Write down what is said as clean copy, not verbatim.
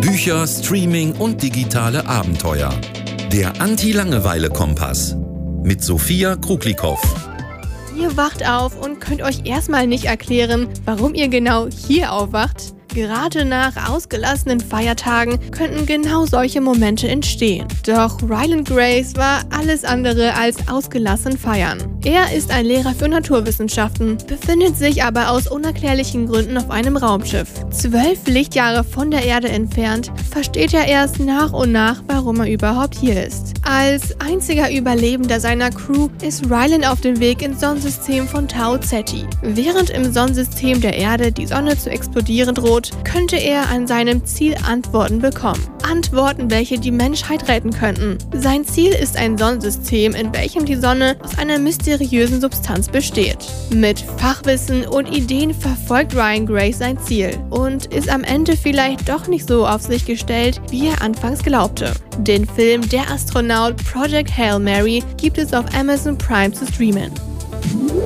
Bücher, Streaming und digitale Abenteuer. Der Anti-Langeweile-Kompass mit Sophia Kruglikow. Ihr wacht auf und könnt euch erstmal nicht erklären, warum ihr genau hier aufwacht. Gerade nach ausgelassenen Feiertagen könnten genau solche Momente entstehen. Doch Ryland Grace war alles andere als ausgelassen feiern. Er ist ein Lehrer für Naturwissenschaften, befindet sich aber aus unerklärlichen Gründen auf einem Raumschiff. 12 Lichtjahre von der Erde entfernt, versteht er erst nach und nach, warum er überhaupt hier ist. Als einziger Überlebender seiner Crew ist Ryland auf dem Weg ins Sonnensystem von Tau Ceti. Während im Sonnensystem der Erde die Sonne zu explodieren droht, könnte er an seinem Ziel Antworten bekommen. Antworten, welche die Menschheit retten könnten. Sein Ziel ist ein Sonnensystem, in welchem die Sonne aus einer mysteriösen Substanz besteht. Mit Fachwissen und Ideen verfolgt Ryan Grace sein Ziel und ist am Ende vielleicht doch nicht so auf sich gestellt, wie er anfangs glaubte. Den Film Der Astronaut Project Hail Mary gibt es auf Amazon Prime zu streamen.